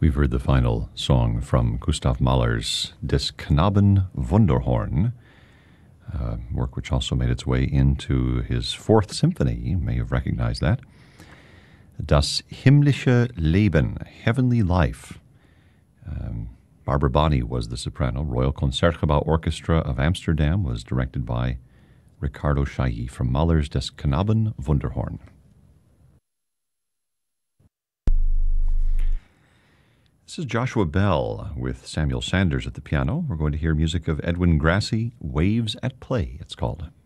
We've heard the final song from Gustav Mahler's Des Knaben Wunderhorn, work which also made its way into his Fourth Symphony. You may have recognized that. Das himmlische Leben, Heavenly Life. Barbara Bonney was the soprano. Royal Concertgebouw Orchestra of Amsterdam was directed by Ricardo Chailly from Mahler's Des Knaben Wunderhorn. This is Joshua Bell with Samuel Sanders at the piano. We're going to hear music of Edwin Grassi, Waves at Play, it's called.